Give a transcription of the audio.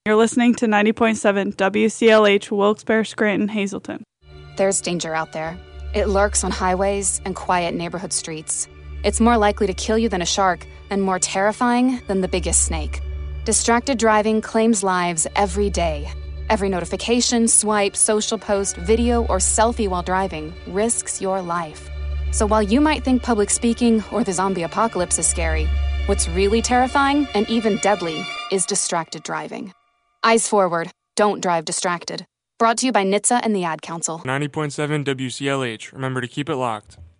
You're listening to 90.7 WCLH Wilkes-Barre, Scranton, Hazleton. There's danger out there. It lurks on highways and quiet neighborhood streets. It's more likely to kill you than a shark and more terrifying than the biggest snake. Distracted driving claims lives every day. Every notification, swipe, social post, video, or selfie while driving risks your life. So while you might think public speaking or the zombie apocalypse is scary, what's really terrifying and even deadly is distracted driving. Eyes forward. Don't drive distracted. Brought to you by NHTSA and the Ad Council. 90.7 WCLH. Remember to keep it locked.